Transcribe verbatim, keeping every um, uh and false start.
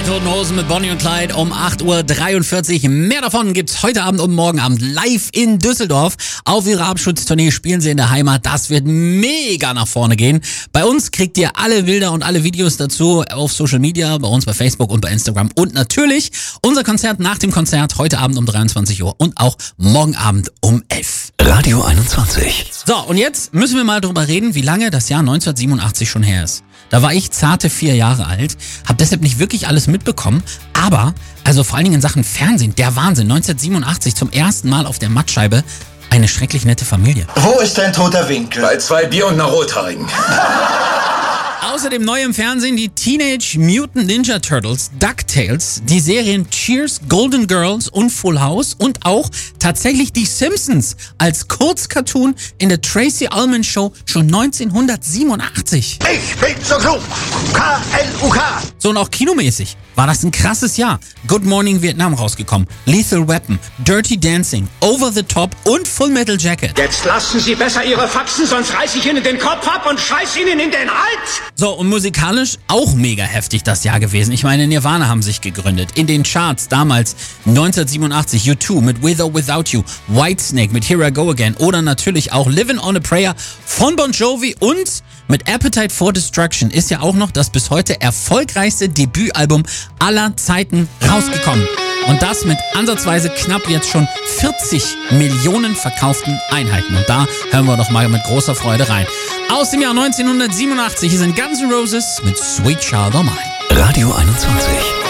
Die Toten Hosen mit Bonnie und Clyde um acht Uhr dreiundvierzig. Mehr davon gibt's heute Abend und morgen Abend live in Düsseldorf. Auf ihrer Abschutztournee spielen sie in der Heimat. Das wird mega nach vorne gehen. Bei uns kriegt ihr alle Bilder und alle Videos dazu auf Social Media, bei uns bei Facebook und bei Instagram. Und natürlich unser Konzert nach dem Konzert heute Abend um dreiundzwanzig Uhr und auch morgen Abend um elf. Radio einundzwanzig. So, und jetzt müssen wir mal drüber reden, wie lange das Jahr neunzehnhundertsiebenundachtzig schon her ist. Da war ich zarte vier Jahre alt, habe deshalb nicht wirklich alles mitbekommen, aber, also vor allen Dingen in Sachen Fernsehen, der Wahnsinn, neunzehnhundertsiebenundachtzig zum ersten Mal auf der Mattscheibe eine schrecklich nette Familie. Wo ist dein toter Winkel? Bei zwei Bier und einer Rothaarigen. Außerdem neu im Fernsehen die Teenage Mutant Ninja Turtles, DuckTales, die Serien Cheers, Golden Girls und Full House und auch tatsächlich die Simpsons als Kurzcartoon in der Tracy Ullman Show schon neunzehnhundertsiebenundachtzig. Ich bin so klug. K L U K. So, und auch kinomäßig war das ein krasses Jahr. Good Morning Vietnam rausgekommen, Lethal Weapon, Dirty Dancing, Over the Top und Full Metal Jacket. Jetzt lassen Sie besser Ihre Faxen, sonst reiß ich Ihnen den Kopf ab und scheiß Ihnen in den Hals! So, und musikalisch auch mega heftig das Jahr gewesen. Ich meine, Nirvana haben sich gegründet. In den Charts damals neunzehnhundertsiebenundachtzig U zwei mit With or Without You, Whitesnake mit Here I Go Again oder natürlich auch Livin' on a Prayer von Bon Jovi und mit Appetite for Destruction ist ja auch noch das bis heute erfolgreichste Debütalbum aller Zeiten rausgekommen. Und das mit ansatzweise knapp jetzt schon vierzig Millionen verkauften Einheiten. Und da hören wir doch mal mit großer Freude rein. Aus dem Jahr neunzehnhundertsiebenundachtzig, hier sind Guns N' Roses mit Sweet Child O' Mine. Radio einundzwanzig.